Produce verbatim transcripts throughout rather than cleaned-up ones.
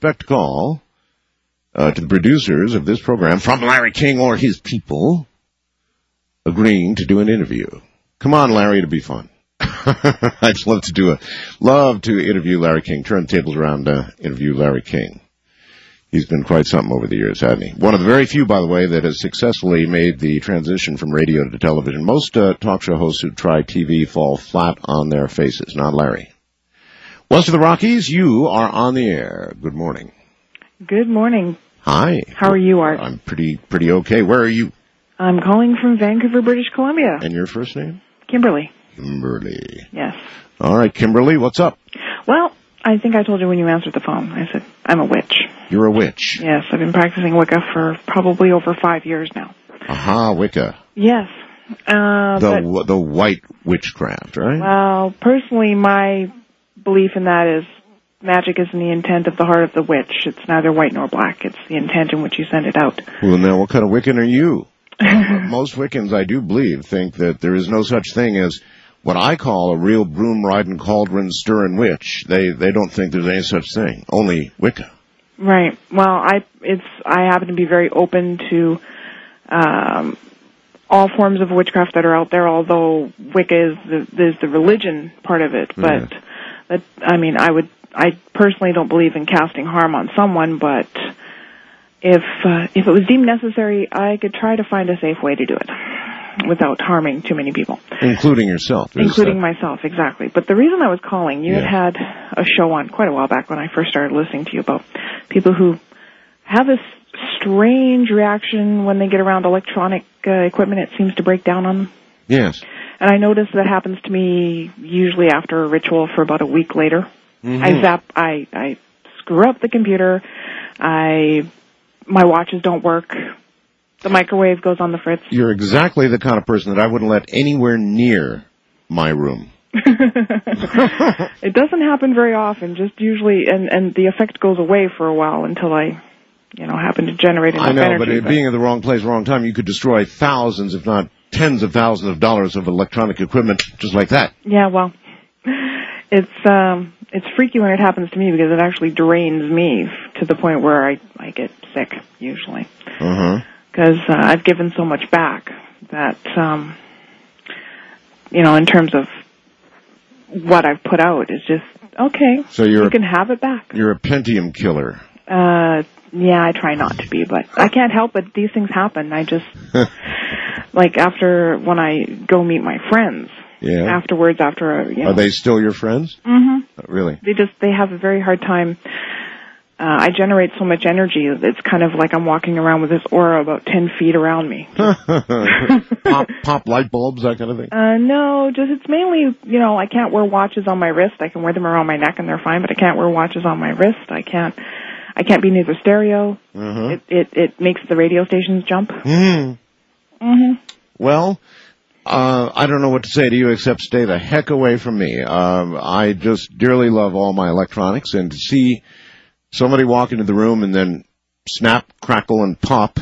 respect call uh, to the producers of this program from Larry King or his people agreeing to do an interview. Come on, Larry, it'll be fun. I'd just love to do a, love to interview Larry King, turn the tables around, uh, interview Larry King. He's been quite something over the years, hasn't he? One of the very few, by the way, that has successfully made the transition from radio to television. Most uh, talk show hosts who try T V fall flat on their faces, not Larry. West of the Rockies, you are on the air. Good morning. Good morning. Hi. How are you, Art? I'm pretty, pretty okay. Where are you? I'm calling from Vancouver, British Columbia. And your first name? Kimberly. Kimberly. Yes. All right, Kimberly, what's up? Well, I think I told you when you answered the phone. I said, I'm a witch. You're a witch? Yes, I've been practicing Wicca for probably over five years now. Aha, Wicca. Yes. Uh, the but, the white witchcraft, right? Well, personally, my belief in that is magic isn't the intent of the heart of the witch. It's neither white nor black. It's the intent in which you send it out. Well, now, what kind of Wiccan are you? uh, most Wiccans, I do believe, think that there is no such thing as what I call a real broom-riding, cauldron-stirring witch. They they don't think there's any such thing. Only Wicca. Right. Well, I it's I happen to be very open to um, all forms of witchcraft that are out there. Although Wicca is the is the religion part of it, but yeah. that I mean, I would I personally don't believe in casting harm on someone, but if uh, if it was deemed necessary, I could try to find a safe way to do it without harming too many people. Including yourself. Including myself, exactly. But the reason I was calling, you yeah. had had a show on quite a while back when I first started listening to you about people who have this strange reaction when they get around electronic uh, equipment. It seems to break down on them. Yes. And I notice that happens to me usually after a ritual for about a week later. Mm-hmm. I zap, I, I screw up the computer, I, my watches don't work, the microwave goes on the fritz. You're exactly the kind of person that I wouldn't let anywhere near my room. It doesn't happen very often, just usually, and, and the effect goes away for a while until I, you know, happen to generate enough I know, energy. but, it, but being in the wrong place, wrong time, you could destroy thousands, if not tens of thousands of dollars of electronic equipment just like that. Yeah, well, it's um, it's freaky when it happens to me because it actually drains me to the point where I, I get sick, usually. Uh-huh. Because uh, I've given so much back that, um, you know, in terms of what I've put out, it's just, okay, so you're you a, can have it back. You're a Pentium killer. Uh, yeah, I try not to be, but I can't help it. These things happen. I just, like after, when I go meet my friends, yeah. afterwards, after a, you know. Are they still your friends? Mm-hmm. Uh, really? They just, they have a very hard time. Uh, I generate so much energy, it's kind of like I'm walking around with this aura about ten feet around me. pop, pop light bulbs, that kind of thing? Uh, no, just it's mainly, you know, I can't wear watches on my wrist. I can wear them around my neck and they're fine, but I can't wear watches on my wrist. I can't, I can't be near the stereo. Uh-huh. It, it, it makes the radio stations jump. Mm. Mm-hmm. Well, uh, I don't know what to say to you except stay the heck away from me. Um, I just dearly love all my electronics, and to see somebody walk into the room and then snap, crackle, and pop,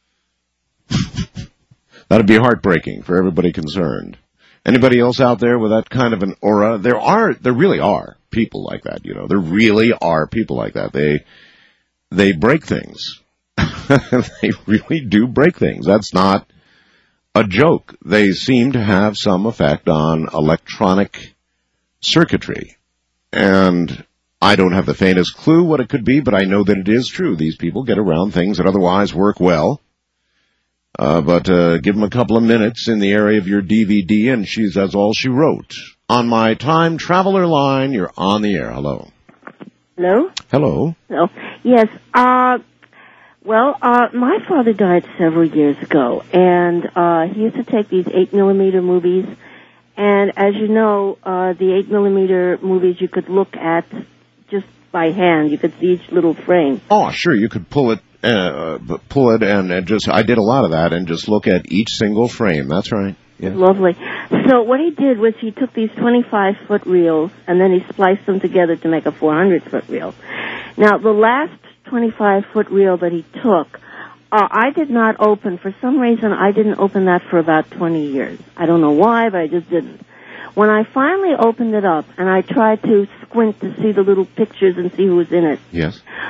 that'd be heartbreaking for everybody concerned. Anybody else out there with that kind of an aura? There are, there really are people like that, you know. There really are people like that. They, they break things. They really do break things. That's not a joke. They seem to have some effect on electronic circuitry. And I don't have the faintest clue what it could be, but I know that it is true. These people get around things that otherwise work well. Uh, but uh, give them a couple of minutes in the area of your D V D, and she's that's all she wrote. On my time traveler line, you're on the air. Hello. Hello? Hello. Hello. Yes. Uh, well, uh, my father died several years ago, and uh, he used to take these eight millimeter movies. And as you know, uh, the eight millimeter movies you could look at just by hand. You could see each little frame. Oh, sure. You could pull it, uh, pull it, and, and just. I did a lot of that, and just look at each single frame. That's right. Yeah. Lovely. So what he did was he took these twenty-five foot reels and then he spliced them together to make a four hundred foot reel. Now, the last twenty-five foot reel that he took, uh, I did not open. For some reason, I didn't open that for about twenty years. I don't know why, but I just didn't. When I finally opened it up and I tried to squint to see the little pictures and see who was in it, yes,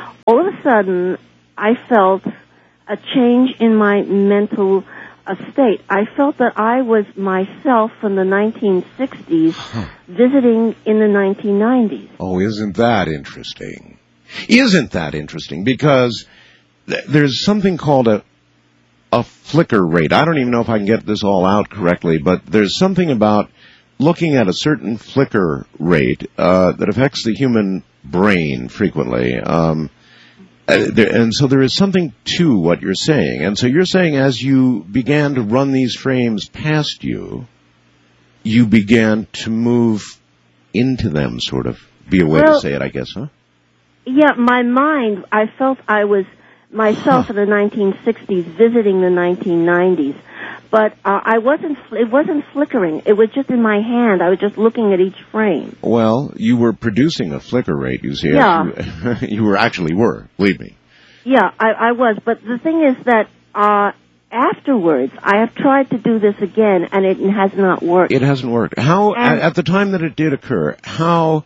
all of a sudden I felt a change in my mental uh, state. I felt that I was myself from the nineteen sixties huh. visiting in the nineteen nineties. Oh, isn't that interesting? Isn't that interesting? Because th- there's something called a a flicker rate. I don't even know if I can get this all out correctly, but there's something about looking at a certain flicker rate uh, that affects the human brain frequently. Um, uh, there, and so there is something to what you're saying. And so you're saying as you began to run these frames past you, you began to move into them, sort of. Be a way well, to say it, I guess, huh? Yeah, my mind, I felt I was myself huh. in the nineteen sixties visiting the nineteen nineties. But uh, I wasn't, it wasn't flickering. It was just in my hand. I was just looking at each frame. Well, you were producing a flicker rate, you see. Yeah. You, you were actually were, believe me. Yeah, I, I was. But the thing is that uh, afterwards, I have tried to do this again, and it has not worked. It hasn't worked. How, at, at the time that it did occur, how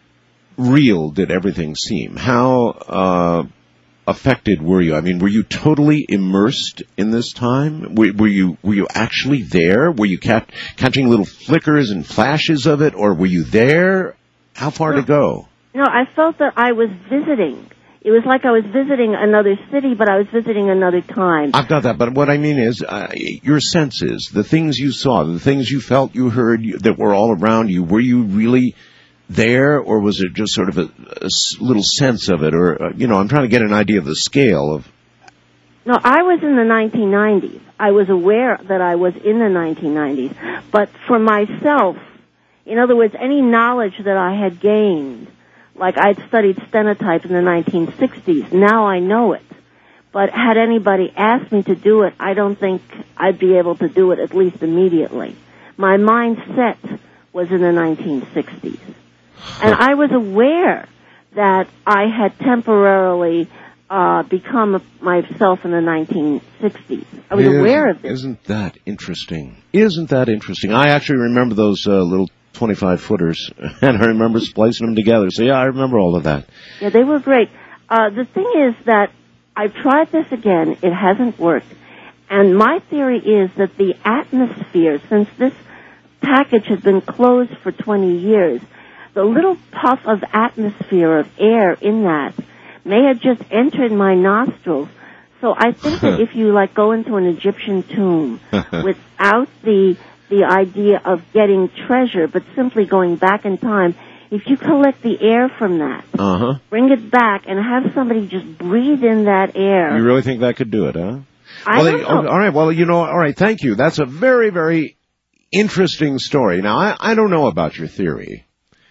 real did everything seem? How uh, affected were you? I mean, were you totally immersed in this time? Were, were you were you actually there? Were you cap- catching little flickers and flashes of it, or were you there? How far no, to go? No, I felt that I was visiting. It was like I was visiting another city, but I was visiting another time. I've got that, but what I mean is uh, your senses, the things you saw, the things you felt, you heard, you, that were all around you, were you really there, or was it just sort of a, a little sense of it? Or, uh, you know, I'm trying to get an idea of the scale of... No, I was in the nineteen nineties. I was aware that I was in the nineteen nineties. But for myself, in other words, any knowledge that I had gained, like I'd studied stenotype in the nineteen sixties, now I know it. But had anybody asked me to do it, I don't think I'd be able to do it, at least immediately. My mindset was in the nineteen sixties. And I was aware that I had temporarily uh, become myself in the nineteen sixties. I was isn't, aware of this. Isn't that interesting? Isn't that interesting? I actually remember those uh, little twenty-five footers, and I remember splicing them together. So, yeah, I remember all of that. Yeah, they were great. Uh, the thing is that I've tried this again. It hasn't worked. And my theory is that the atmosphere, since this package has been closed for twenty years, the little puff of atmosphere of air in that may have just entered my nostrils. So I think that if you like go into an Egyptian tomb without the the idea of getting treasure, but simply going back in time, if you collect the air from that, uh-huh. bring it back, and have somebody just breathe in that air. You really think that could do it, huh? I well, don't they, know. All right, well, you know, all right, thank you. That's a very, very interesting story. Now, I, I don't know about your theory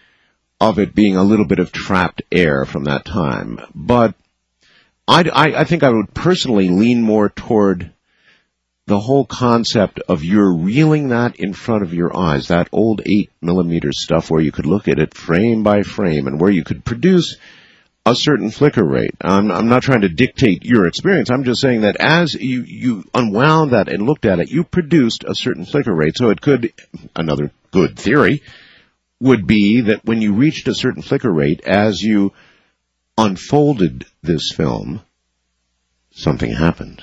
of it being a little bit of trapped air from that time, but I, I, I think I would personally lean more toward the whole concept of you're reeling that in front of your eyes, that old eight millimeter stuff where you could look at it frame by frame and where you could produce a certain flicker rate. I'm, I'm not trying to dictate your experience. I'm just saying that as you, you unwound that and looked at it, you produced a certain flicker rate. So it could, another good theory, would be that when you reached a certain flicker rate, as you unfolded this film, something happened.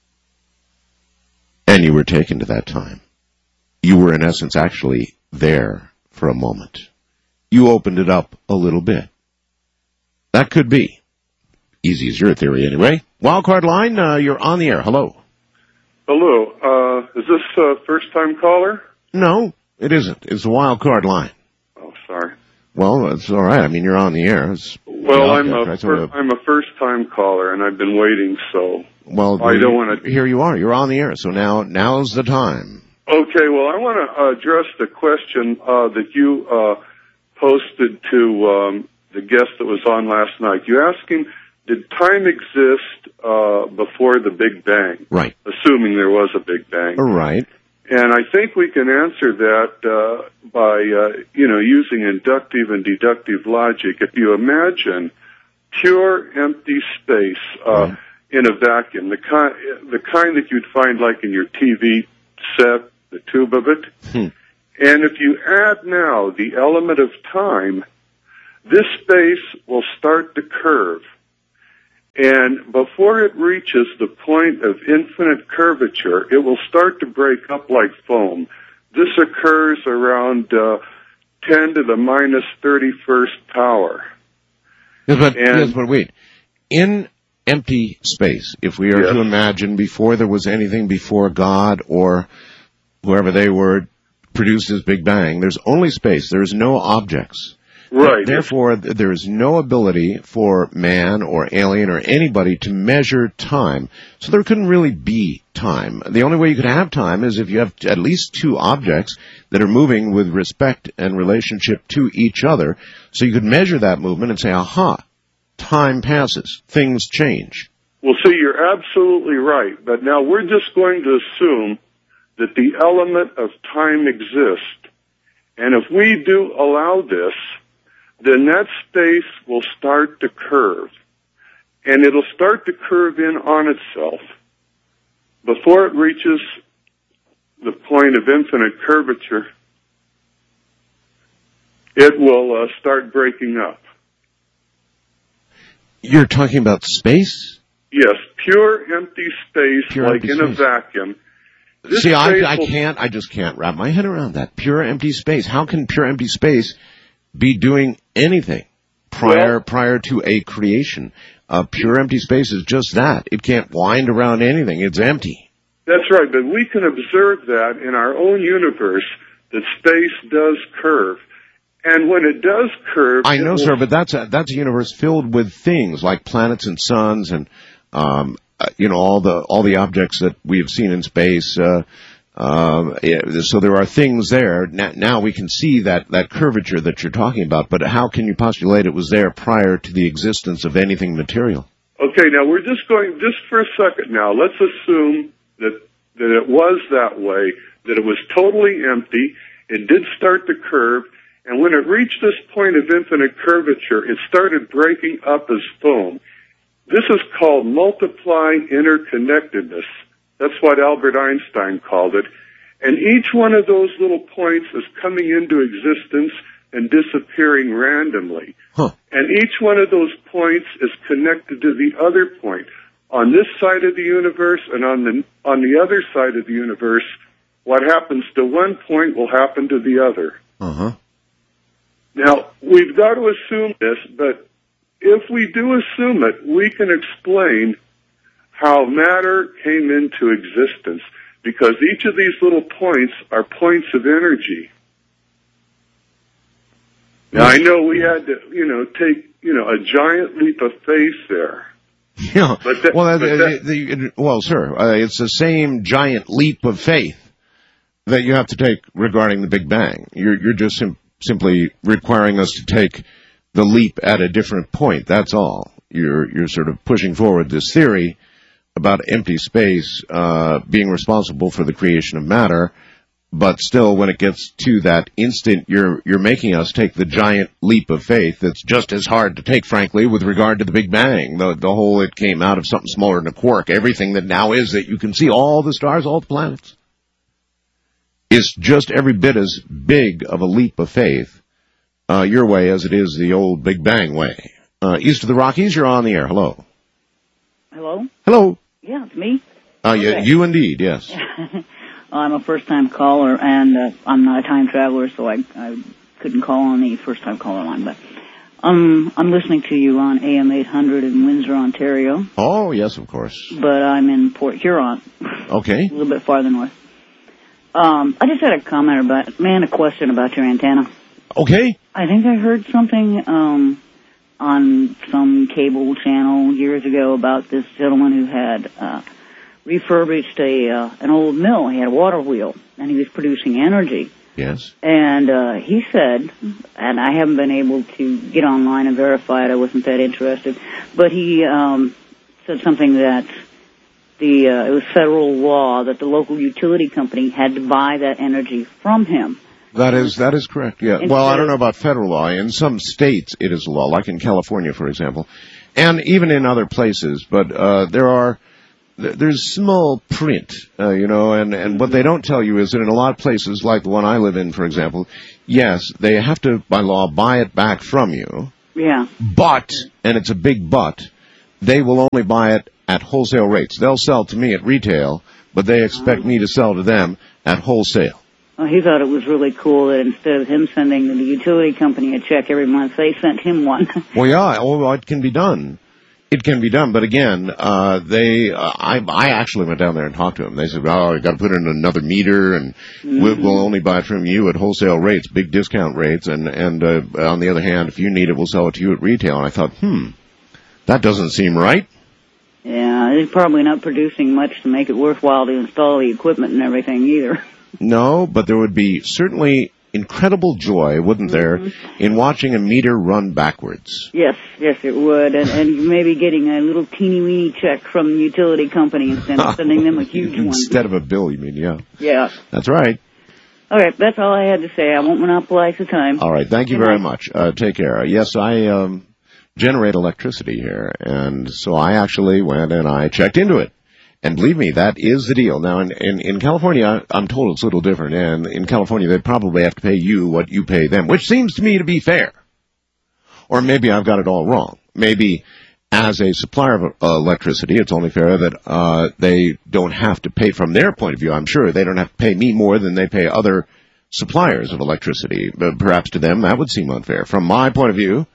And you were taken to that time. You were, in essence, actually there for a moment. You opened it up a little bit. That could be. Easy as your theory, anyway. Wildcard line, uh, you're on the air. Hello. Hello. Uh, is this a first-time caller? No, it isn't. It's a wildcard line. Oh, sorry. Well, it's all right. I mean, you're on the air. It's well, I'm a, right? fir- I'm a first-time caller, and I've been waiting, so well, I don't want to... Here you are. You're on the air, so now now's the time. Okay, well, I want to address the question uh, that you uh, posted to um, the guest that was on last night. You asked him, did time exist uh, before the Big Bang? Right. Assuming there was a Big Bang. Right. And I think we can answer that uh, by, uh, you know, using inductive and deductive logic. If you imagine pure empty space uh, right. in a vacuum, the kind, the kind that you'd find like in your T V set, the tube of it, hmm. and if you add now the element of time, this space will start to curve. And before it reaches the point of infinite curvature, it will start to break up like foam. This occurs around uh, ten to the minus thirty-first power. Yes, but, and, yes, but wait. In empty space, if we are yes. to imagine before there was anything before God or whoever they were produced as Big Bang, there's only space. There's no objects. Right. Therefore, there is no ability for man or alien or anybody to measure time. So there couldn't really be time. The only way you could have time is if you have at least two objects that are moving with respect and relationship to each other. So you could measure that movement and say, aha, time passes. Things change. Well, see, you're absolutely right. But now we're just going to assume that the element of time exists. And if we do allow this, then that space will start to curve. And it'll start to curve in on itself. Before it reaches the point of infinite curvature, it will uh, start breaking up. You're talking about space? Yes, pure empty space, Pure like empty in space. a vacuum. This See, I, space I will- can't, I just can't wrap my head around that. Pure empty space. How can pure empty space be doing anything prior Well- prior to a creation? Uh, pure empty space is just that. It can't wind around anything. It's empty. That's right, but we can observe that in our own universe, that space does curve. And when it does curve... I it know, will- sir, but that's a, that's a universe filled with things like planets and suns and, um, uh, you know, all the all the objects that we have seen in space. Uh, um, yeah, so there are things there. Now, now we can see that, that curvature that you're talking about, but how can you postulate it was there prior to the existence of anything material? Okay, now we're just going, just for a second now, let's assume that, that it was that way, that it was totally empty, it did start to curve, and when it reached this point of infinite curvature, it started breaking up as foam. This is called multiplying interconnectedness. That's what Albert Einstein called it. And each one of those little points is coming into existence and disappearing randomly. Huh. And each one of those points is connected to the other point. On this side of the universe and on the on the other side of the universe, what happens to one point will happen to the other. Uh-huh. Now, we've got to assume this, but if we do assume it, we can explain how matter came into existence, because each of these little points are points of energy. Now, I know we had to, you know, take, you know, a giant leap of faith there. Yeah. But that- well, uh, but that- the, the, well, sir, uh, it's the same giant leap of faith that you have to take regarding the Big Bang. You're, you're just sim- simply requiring us to take the leap at a different point. That's all. You're, you're sort of pushing forward this theory about empty space uh, being responsible for the creation of matter, but still, when it gets to that instant, you're you're making us take the giant leap of faith that's just as hard to take, frankly, with regard to the Big Bang. The the whole it came out of something smaller than a quark. Everything that now is that you can see, all the stars, all the planets, is just every bit as big of a leap of faith uh, your way as it is the old Big Bang way. Uh, east of the Rockies, you're on the air. Hello. Hello? Hello. Yeah, it's me. Uh, you, Okay. you indeed, yes. I'm a first-time caller, and uh, I'm not a time traveler, so I, I couldn't call on the first-time caller line. But um, I'm listening to you on A M eight hundred in Windsor, Ontario. Oh, yes, of course. But I'm in Port Huron, Okay. a little bit farther north. Um, I just had a comment about, man, a question about your antenna. Okay. I think I heard something um, on some cable channel years ago about this gentleman who had uh, refurbished a uh, an old mill. He had a water wheel, and he was producing energy. Yes. And uh, he said, and I haven't been able to get online and verify it, I wasn't that interested, but he um, said something that the uh, it was federal law that the local utility company had to buy that energy from him. That is that is correct. Yeah. Instead Well, I don't of- know about federal law. In some states, it is a law, like in California, for example, and even in other places. But uh, there are th- there's small print, uh, you know, and and what they don't tell you is that in a lot of places, like the one I live in, for example, yes, they have to by law buy it back from you. Yeah. But, and it's a big but, they will only buy it at wholesale rates. They'll sell to me at retail, but they expect me to sell to them at wholesale. Well, he thought it was really cool that instead of him sending the utility company a check every month, they sent him one. Well, yeah, oh, it can be done. It can be done, but again, uh, they, uh, I, I actually went down there and talked to them. They said, oh, you gotta put in another meter, and mm-hmm. we'll, we'll only buy it from you at wholesale rates, big discount rates, and, and, uh, on the other hand, if you need it, we'll sell it to you at retail. And I thought, hmm, that doesn't seem right. Yeah, they're probably not producing much to make it worthwhile to install the equipment and everything either. No, but there would be certainly incredible joy, wouldn't there, mm-hmm. in watching a meter run backwards. Yes, yes, it would. And, and maybe getting a little teeny-weeny check from the utility company instead of sending them a huge one. Instead of a bill, you mean, yeah. Yeah. That's right. All right, that's all I had to say. I won't monopolize the time. All right, thank you Good very night. much. Uh, take care. Yes, I um, generate electricity here, and so I actually went and I checked into it. And believe me, that is the deal. Now, in, in, in California, I'm told it's a little different, and in California, they probably have to pay you what you pay them, which seems to me to be fair. Or maybe I've got it all wrong. Maybe as a supplier of uh, electricity, it's only fair that uh, they don't have to pay, from their point of view, I'm sure, they don't have to pay me more than they pay other suppliers of electricity. But perhaps to them, that would seem unfair. From my point of view,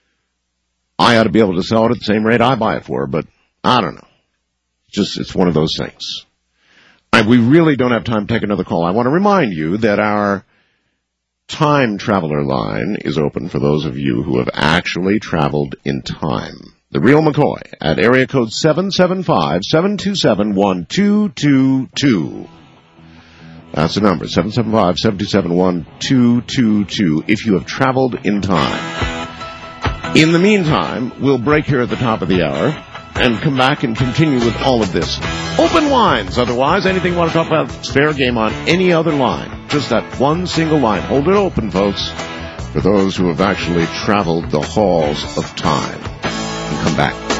I ought to be able to sell it at the same rate I buy it for, but I don't know. Just, it's one of those things. I, we really don't have time to take another call. I want to remind you that our time traveler line is open for those of you who have actually traveled in time. The Real McCoy at area code seven seven five, seven two seven, one two two two. That's the number, seven seven five, seven two seven, one two two two, if you have traveled in time. In the meantime, we'll break here at the top of the hour and come back and continue with all of this. Open lines. Otherwise, anything you want to talk about, it's fair game on any other line. Just that one single line. Hold it open, folks, for those who have actually traveled the halls of time. And come back.